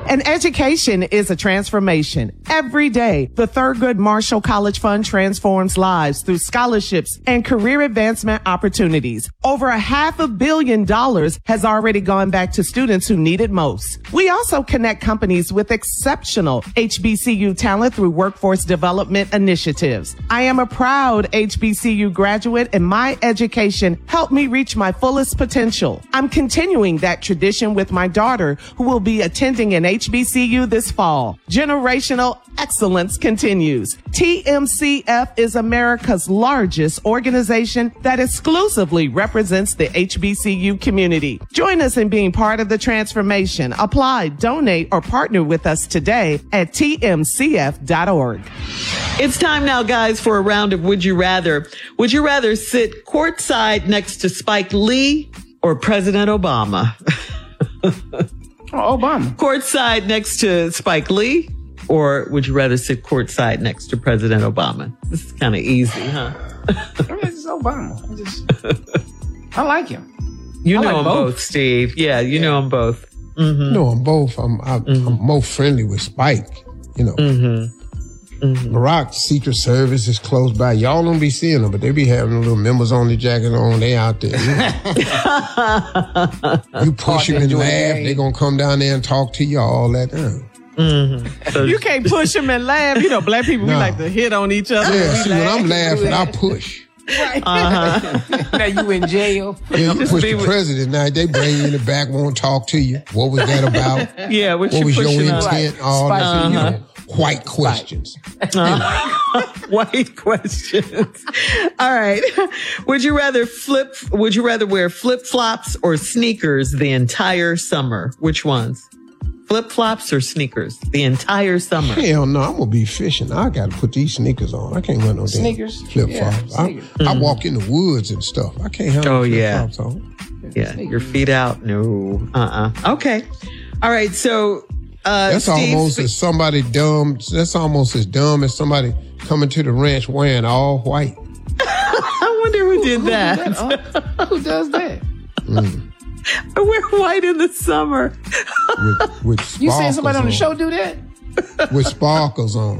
And education is a transformation. Every day, the Thurgood Marshall College Fund transforms lives through scholarships and career advancement opportunities. Over $500 million has already gone back to students who need it most. We also connect companies with exceptional HBCU talent through workforce development initiatives. I am a proud HBCU graduate, and my education helped me reach my fullest potential. I'm continuing that tradition with my daughter, who will be attending an HBCU this fall. Generational excellence continues. TMCF is America's largest organization that exclusively represents the HBCU community. Join us in being part of the transformation. Apply, donate, or partner with us today at tmcf.org. It's time now, guys, for a round of Would You Rather. Would you rather sit courtside next to Spike Lee or President Obama? Obama. Courtside next to Spike Lee, or would you rather sit courtside next to President Obama? This is kind of easy, huh? It's Obama. I like him. You know them both, Steve. Yeah, you know them both. Mm-hmm. No, I'm both. I'm more friendly with Spike. You know, Barack's Secret Service is close by. Y'all don't be seeing them, but they be having little members only jacket on. They out there. You push them and laugh, they gonna come down there and talk to you all that time. So you can't push them and laugh. You know, black people, we like to hit on each other. Yeah, see, when I'm laughing, I push. Right. Now you in jail. Yeah, you push the president. Now they bring you in the back, won't talk to you. What was that about? Yeah, what was your intent? Right. All that, you know, white questions. White questions. All right. Would you rather wear flip-flops or sneakers the entire summer? Which ones? Flip-flops or sneakers the entire summer? Hell no, I'm going to be fishing. I got to put these sneakers on. I can't wear no damn sneakers. Flip-flops. Yeah, I walk in the woods and stuff. I can't have no flip-flops on. Yeah, your feet out. No. Okay. All right, so that's Steve, almost as somebody dumb. That's almost as dumb as somebody coming to the ranch wearing all white. I wonder who did that. Who does that? I wear white in the summer. with sparkles you saying somebody on the show do that? With sparkles on.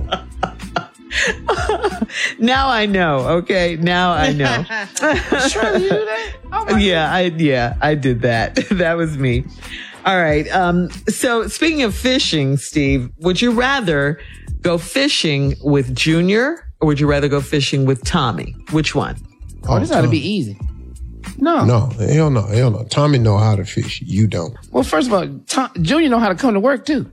Now I know. Okay, now I know. Shirley, you do that? Oh my God. I did that. That was me. All right. So speaking of fishing, Steve, would you rather go fishing with Junior or would you rather go fishing with Tommy? Which one? Oh, this ought to be easy. No, hell no. Tommy know how to fish. You don't. Well, first of all, Junior know how to come to work too.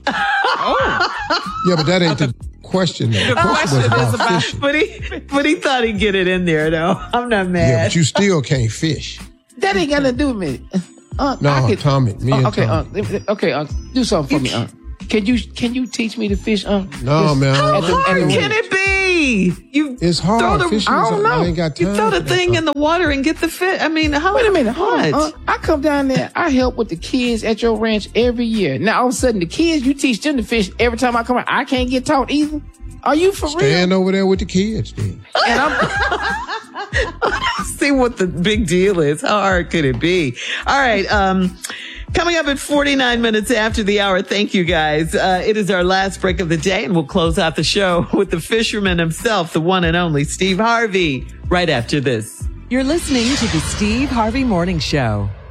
Yeah, but that ain't the question. The question was about fishing. But he thought he'd get it in there, though. I'm not mad. Yeah, but you still can't fish. That ain't got nothing to do with me. Tommy. Me and Tommy. Okay, do something for me, Can you teach me to fish, No, man. How hard can it be? It's hard. Fishing I don't know. I ain't got time. You throw the thing in the water and get the fish. I mean, how? Wait a minute. Hold on. I come down there. I help with the kids at your ranch every year. Now, all of a sudden, the kids, you teach them to fish every time I come out. I can't get taught either. Are you for real? Stand over there with the kids, then. And I'm... See what the big deal is. How hard could it be? All right. Coming up at 49 minutes after the hour. Thank you, guys. It is our last break of the day, and we'll close out the show with the fisherman himself, the one and only Steve Harvey, right after this. You're listening to the Steve Harvey Morning Show.